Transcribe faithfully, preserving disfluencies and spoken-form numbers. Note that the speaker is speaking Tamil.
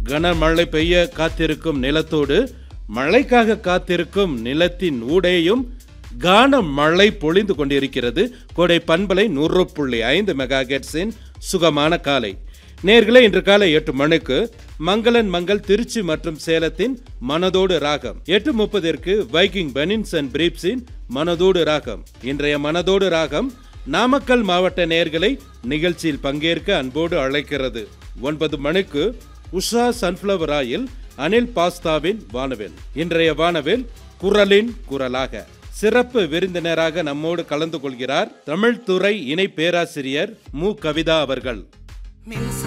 கனமழை பெய்ய காத்திருக்கும் நிலத்தோடு மழைக்காக காத்திருக்கும் நிலத்தின் ஊடேயும் கான மழை பொழிந்து கொண்டிருக்கிறது. கோடை பண்பலை நூறு புள்ளி ஐந்து மெகா ஹெர்ட்ஸின் சுகமான காலை நேர்களே, இன்று காலை எட்டு மணிக்கு மங்களன் மங்கள் திருச்சி மற்றும் சேலத்தின் மனதோடு ராகம், எட்டு முப்பதிற்கு வைக்கிங் பெனின்ஸ் அண்ட் பிரீப்ஸின் மனதோடு ராகம். இன்றைய மனதோடு ராகம் நாமக்கல் மாவட்ட நேர்களை நிகழ்ச்சியில் பங்கேற்க அன்போடு அழைக்கிறது. ஒன்பது மணிக்கு உஷா சன்ஃபிளவர் ஆயில் அனில் பாஸ்தாவின் வானவில். இன்றைய வானவில் குரலின் குரலாக சிறப்பு விருந்தினராக நம்மோடு கலந்து கொள்கிறார் தமிழ் துறை இணை பேராசிரியர் மு கவிதா அவர்கள்.